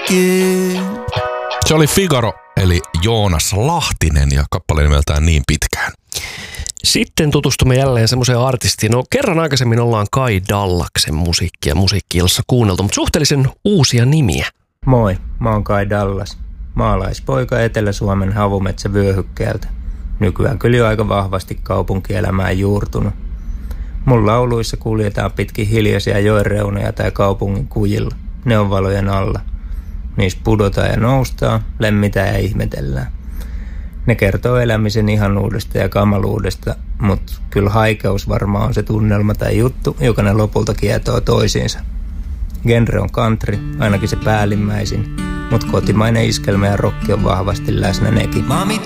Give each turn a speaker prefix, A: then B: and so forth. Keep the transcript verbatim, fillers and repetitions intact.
A: musiikki.
B: Se oli Figaro, eli Joonas Lahtinen ja kappale nimeltään Niin pitkään.
C: Sitten tutustumme jälleen semmoiseen artistiin. No kerran aikaisemmin ollaan Kai Dallaksen musiikkia musiikki-illassa kuunneltu, mutta suhteellisen uusia nimiä.
D: Moi, mä oon Kai Dallas. Maalaispoika Etelä-Suomen havumetsävyöhykkeeltä. Nykyään kyllä jo aika vahvasti kaupunkielämään juurtunut. Mun lauluissa kuljetaan pitkin hiljaisia joen reunoja tai kaupungin kujilla. Ne on valojen alla. Niissä pudotaan ja noustaan, lemmitään ja ihmetellään. Ne kertoo elämisen ihanuudesta ja kamaluudesta, mutta kyllä haikeus varmaan on se tunnelma tai juttu, joka ne lopulta kietoo toisiinsa. Genre on country, ainakin se päällimmäisin, mutta kotimainen iskelmä ja rokki on vahvasti läsnä nekin.
A: Mami